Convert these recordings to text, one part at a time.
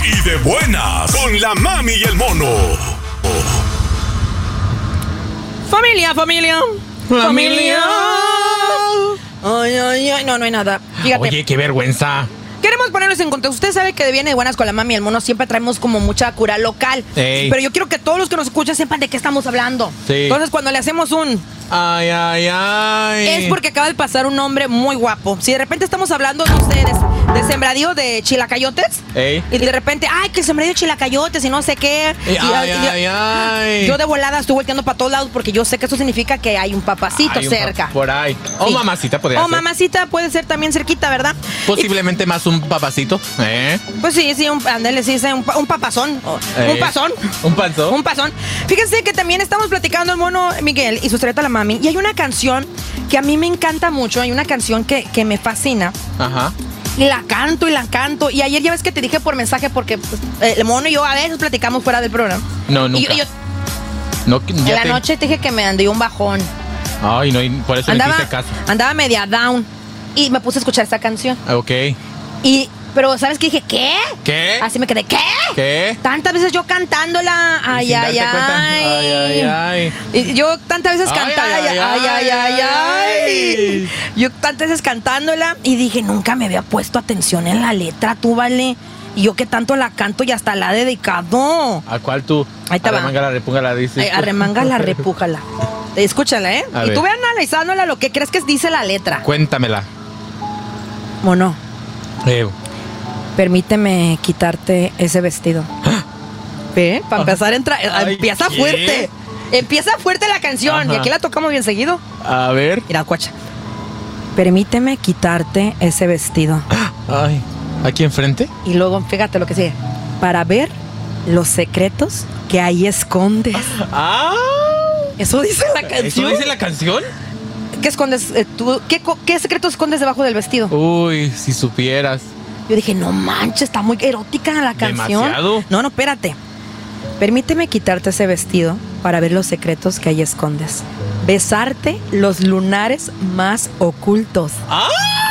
y de buenas con la mami y el mono. Familia. Ay, no hay nada. Fíjate. Oye, qué vergüenza. Queremos ponerlos en contexto. Usted sabe que de Viene de Buenas con la mami y el mono siempre traemos como mucha cura local. Ey. Pero yo quiero que todos los que nos escuchan sepan de qué estamos hablando. Sí. Entonces, cuando le hacemos un... Ay. Es porque acaba de pasar un hombre muy guapo. Si de repente estamos hablando, no sé, de sembradío de chilacayotes. Ey. Y de repente, ay, que el sembradío de chilacayotes y no sé qué. Ay. Yo de volada estoy volteando para todos lados porque yo sé que eso significa que hay un papacito Hay un cerca. por ahí. O Sí. mamacita podría ser. O mamacita puede ser también cerquita, ¿verdad? Posiblemente más un papacito. Pues sí, ándale, sí, un papazón. Un pasón. Un panzón. Un pasón. Fíjense que también estamos platicando el mono Miguel y su estrellita la mami. Y hay una canción que a mí me encanta mucho. Hay una canción que me fascina. Ajá. Y la canto. Y ayer ya ves que te dije por mensaje porque pues, el mono y yo a veces platicamos fuera del programa. No, nunca. Y yo No, en la noche te dije que me dio un bajón. Ay, no, y por eso le hice caso. Andaba media down. Y me puse a escuchar esta canción. Ok. Pero ¿sabes qué dije? ¿Qué? ¿Qué? Así me quedé, ¿qué? ¿Qué? Tantas veces yo cantándola. Ay. Y yo tantas veces cantaba. Ay. Yo tantas veces cantándola y dije, nunca me había puesto atención en la letra, tú, vale. Y yo que tanto la canto y hasta la he dedicado. ¿A cuál tú? Ahí te va. Arremángala, repúngala, dice. Arremángala, repújala. Escúchala, ¿eh? A Y ver. tú ve analizándola lo que crees que dice la letra. Cuéntamela. Mono, permíteme quitarte ese vestido. ¿Ve? Para empezar, empieza ¿qué? fuerte. Empieza fuerte la canción. Ajá. Y aquí la tocamos bien seguido. A ver. Mira, cuacha. Permíteme quitarte ese vestido. Ay. ¿Aquí enfrente? Y luego, fíjate lo que sigue. Para ver los secretos que ahí escondes. ¡Ah! Eso dice la canción. ¿Eso dice la canción? ¿Qué escondes tú? ¿Qué secretos escondes debajo del vestido? Uy, si supieras. Yo dije, no manches, está muy erótica la canción. ¿Demasiado? No, espérate. Permíteme quitarte ese vestido para ver los secretos que ahí escondes. Besarte los lunares más ocultos. ¡Ah!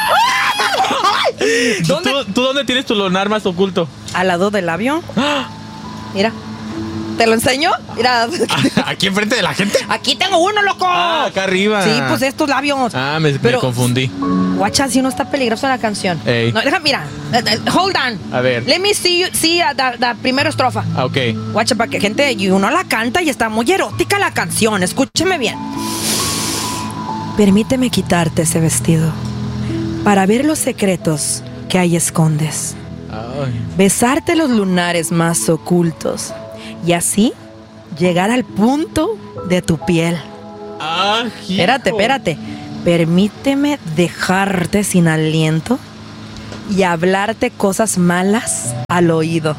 ¿Dónde? ¿Tú dónde tienes tu lunar más oculto? Al lado del labio. ¡Ah! Mira. ¿Te lo enseño? Mira. ¿Aquí enfrente de la gente? Aquí tengo uno, loco. Ah, acá arriba. Sí, pues estos labios. Ah, me confundí. Guacha, si no está peligrosa la canción. Ey. No, mira. Hold on. A ver. Let me see la primera estrofa. Ah, ok. Guacha, para que gente, y uno la canta y está muy erótica la canción. Escúcheme bien. Permíteme quitarte ese vestido para ver los secretos que ahí escondes. Ay. Besarte los lunares más ocultos y así llegar al punto de tu piel. Ah, Espérate. Permíteme dejarte sin aliento y hablarte cosas malas al oído.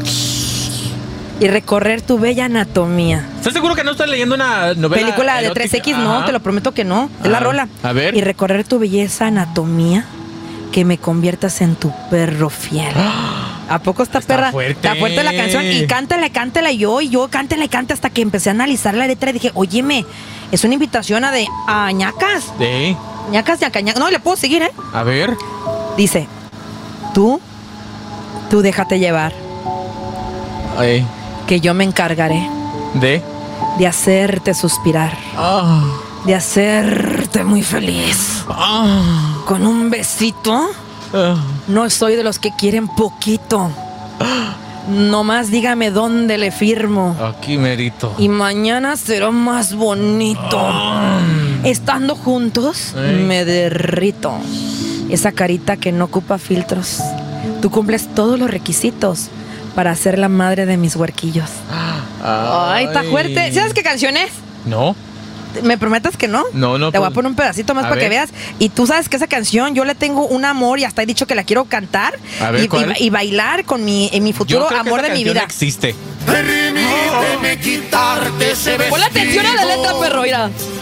Y recorrer tu bella anatomía. ¿Estás seguro que no estás leyendo una novela Película de erótica? 3X, no, Ajá. te lo prometo que no. Es la rola. A ver. Y recorrer tu belleza anatomía, que me conviertas en tu perro fiel. ¿A poco está perra? fuerte. Está fuerte la canción. Y cántala yo cántala y canta hasta que empecé a analizar la letra y dije, óyeme, es una invitación a ñacas. Sí. Ñacas. No, le puedo seguir, ¿eh? A ver. Dice, tú déjate llevar, Ay. que yo me encargaré de hacerte suspirar, Ah. de hacerte muy feliz. Ah. Con un besito. Ah. No soy de los que quieren poquito. Nomás dígame dónde le firmo. Aquí merito. Y mañana será más bonito. Estando juntos, Ey. me derrito. Esa carita que no ocupa filtros. Tú cumples todos los requisitos para ser la madre de mis huerquillos. Ay, está fuerte. ¿Sabes qué canción es? No. ¿Me prometes que no? No. Te voy a poner un pedacito más A para que ver. veas. Y tú sabes que esa canción yo le tengo un amor y hasta he dicho que la quiero cantar. A ver, ¿cuál? Y bailar con en mi futuro Yo creo amor que de esa mi canción vida. Existe. Permíteme quitarte ese vestido. Pon la atención a la letra, perro, mira.